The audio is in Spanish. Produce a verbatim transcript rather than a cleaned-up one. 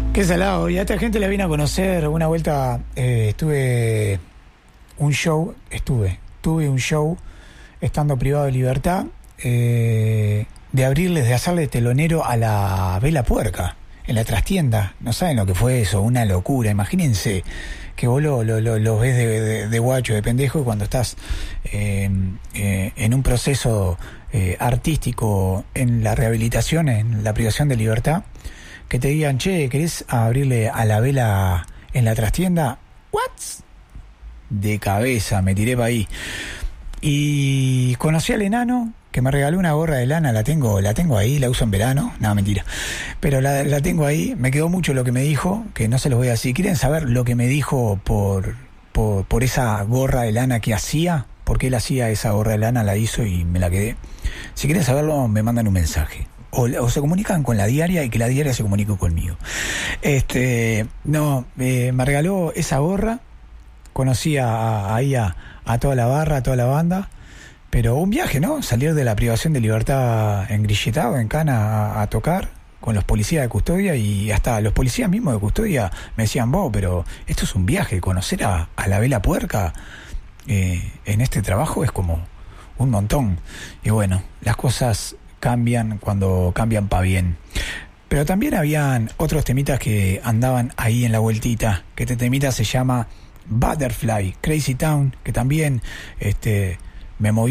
Qué salado. Y a esta gente la vine a conocer. Una vuelta eh, estuve un show, estuve, tuve un show estando privado de libertad, eh, de abrirles, de hacerle telonero a la Vela Puerca en la trastienda. No saben lo que fue eso, una locura. Imagínense que vos lo, lo, lo, lo ves de, de, de guacho, de pendejo, y cuando estás eh, eh, en un proceso eh, artístico, en la rehabilitación, en la privación de libertad, que te digan, che, ¿querés abrirle a la Vela en la trastienda? ¿What? De cabeza, me tiré para ahí. Y conocí al enano, que me regaló una gorra de lana, la tengo, la tengo ahí, la uso en verano, no, mentira, pero la, la tengo ahí. Me quedó mucho lo que me dijo, que no se los voy a decir. ¿Quieren saber lo que me dijo por, por, por esa gorra de lana que hacía? Porque él hacía esa gorra de lana, la hizo y me la quedé. Si quieren saberlo, me mandan un mensaje. O, o se comunican con la diaria y que la diaria se comunique conmigo. Este, no, eh, me regaló esa gorra. Conocí a, ahí a, a toda la barra, a toda la banda. Pero un viaje, ¿no? Salir de la privación de libertad engrilletado, en cana, a, a tocar con los policías de custodia, y hasta los policías mismos de custodia me decían, vos, pero esto es un viaje, conocer a, a la Vela Puerca eh, en este trabajo es como un montón. Y bueno, las cosas cambian cuando cambian para bien. Pero también habían otros temitas que andaban ahí en la vueltita, que este temita se llama Butterfly, Crazy Town, que también este, me movió